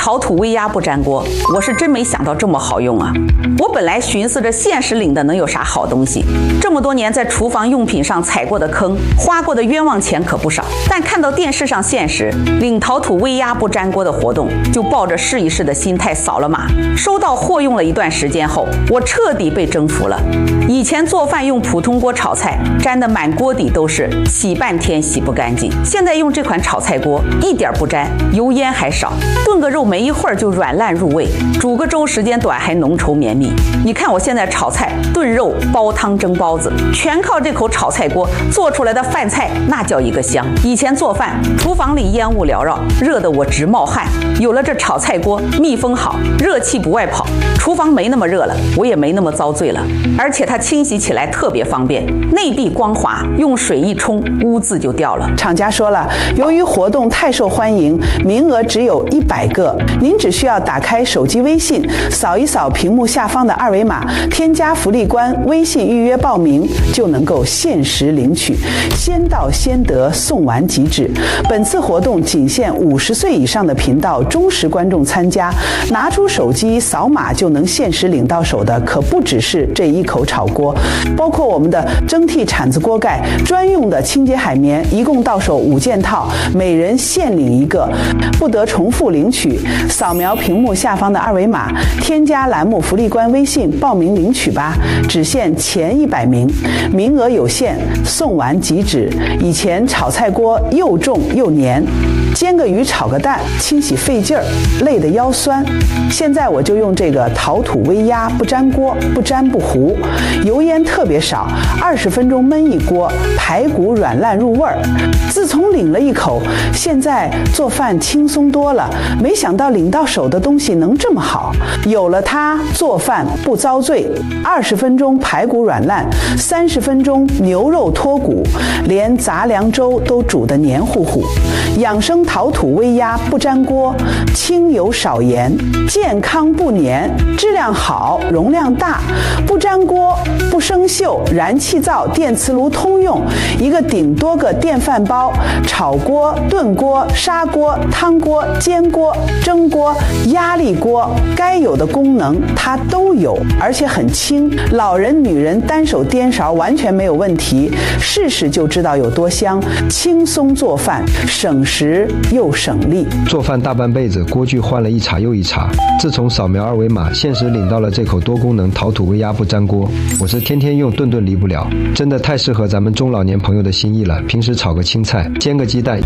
陶土微压不粘锅，我是真没想到这么好用啊！我本来寻思着限时领的能有啥好东西，这么多年在厨房用品上踩过的坑，花过的冤枉钱可不少。但看到电视上限时领陶土微压不粘锅的活动，就抱着试一试的心态扫了码。收到货用了一段时间后，我彻底被征服了。以前做饭用普通锅炒菜，粘得满锅底都是，洗半天洗不干净。现在用这款炒菜锅，一点不粘，油烟还少，炖个肉没一会儿就软烂入味，煮个粥时间短还浓稠绵密。你看我现在炒菜、炖肉、煲汤、蒸包子，全靠这口炒菜锅做出来的饭菜，那叫一个香。以前做饭，厨房里烟雾缭绕，热得我直冒汗。有了这炒菜锅，密封好，热气不外跑，厨房没那么热了，我也没那么遭罪了。而且它清洗起来特别方便，内壁光滑，用水一冲，污渍就掉了。 厂家说了，由于活动太受欢迎，名额只有100个，您只需要打开手机微信，扫一扫屏幕下方的二维码，添加福利官微信预约报名，就能够限时领取，先到先得，送完即止。本次活动仅限50岁以上的频道忠实观众参加，拿出手机扫码就能限时领到手的，可不只是这一口炒锅，包括我们的蒸屉铲子锅盖、专用的清洁海绵，一共到手5件套，每人限领1个，不得重复领取。扫描屏幕下方的二维码，添加栏目福利官微信报名领取吧，只限前100名，名额有限，送完即止。以前炒菜锅又重又黏，煎个鱼炒个蛋清洗费劲儿，累得腰酸。现在我就用这个陶土微压不粘锅，不粘不糊，油烟特别少，20分钟焖一锅，排骨软烂入味儿。自从领了一口，现在做饭轻松多了。没想到领到手的东西能这么好，有了它做饭不遭罪。20分钟排骨软烂，30分钟牛肉脱骨，连杂粮粥都煮得黏糊糊。养生陶土微压不粘锅，清油少盐，健康不粘，质量好，容量大，不粘锅，不生锈，燃气灶、电磁炉通用，一个顶多个电饭煲，炒锅、炖锅、砂锅、汤锅、煎锅、蒸锅、压力锅，该有的功能它都有，而且很轻，老人、女人单手颠勺完全没有问题，试试就知道有多香，轻松做饭，省时又省力。 做饭大半辈子，锅具换了一茬又一茬，自从扫描二维码，限时领到了这口多功能陶土微压不粘锅，我是天天用，顿顿离不了，真的太适合咱们中老年朋友的心意了。平时炒个青菜，煎个鸡蛋，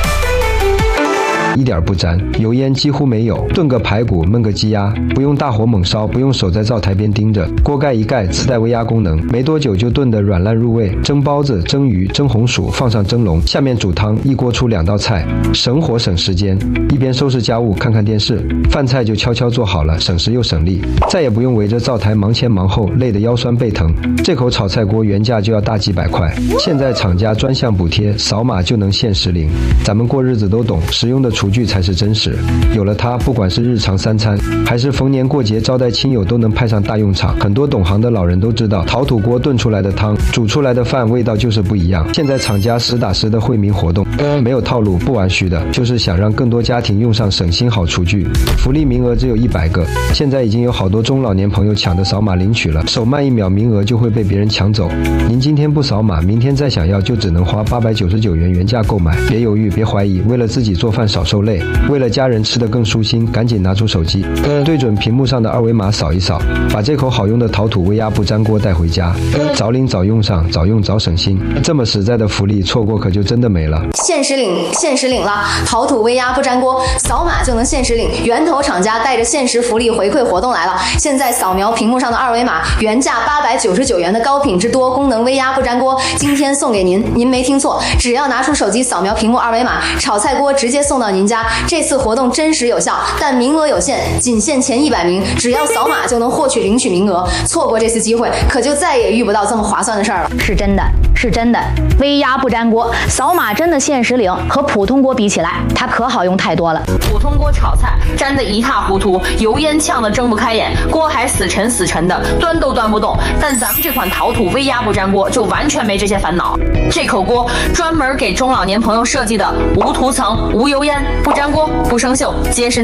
一点不粘，油烟几乎没有，炖个排骨，焖个鸡鸭，不用大火猛烧，不用守在灶台边盯着，锅盖一盖，自带微压功能，没多久就炖得软烂入味。蒸包子、蒸鱼、蒸红薯，放上蒸笼，下面煮汤，一锅出2道菜，省火省时间。一边收拾家务，看看电视，饭菜就悄悄做好了，省时又省力，再也不用围着灶台忙前忙后，累得腰酸背疼。这口炒菜锅原价就要大几百块，现在厂家专项补贴，扫码就能限时领。咱们过日子都懂，实用的厨具才是真实。有了它，不管是日常3餐，还是逢年过节招待亲友，都能派上大用场。很多懂行的老人都知道，陶土锅炖出来的汤，煮出来的饭味道就是不一样。现在厂家实打实的惠民活动，没有套路，不玩虚的，就是想让更多家庭用上省心好厨具。福利名额只有100个，现在已经有好多中老年朋友抢着扫码领取了，手慢1秒，名额就会被别人抢走。您今天不扫码，明天再想要就只能花899元原价购买。别犹豫，别怀疑，为了自己做饭少受累，为了家人吃得更舒心，赶紧拿出手机，对准屏幕上的二维码扫一扫，把这口好用的陶土微压不粘锅带回家，早领早用上，早用早省心。这么实在的福利，错过可就真的没了。 限时领了！陶土微压不粘锅，扫码就能限时领。源头厂家带着限时福利回馈活动来了！现在扫描屏幕上的二维码，原价899元的高品质多功能微压不粘锅，今天送给您。您没听错，只要拿出手机扫描屏幕二维码，炒菜锅直接送到您家。这次活动真实有效，但名额有限，仅限前100名，只要扫码就能获取领取名额。错过这次机会，可就再也遇不到这么划算的事儿了。 是真的，是真的，微压不粘锅，扫码真的限时领，和普通锅比起来，它可好用太多了。 普通锅炒菜粘得一塌糊涂，油烟呛得睁不开眼，锅还死沉死沉的，端都端不动。但咱们这款陶土微压不粘锅就完全没这些烦恼。这口锅专门给中老年朋友设计的，无涂层、无油烟、不粘锅、不生锈、结实。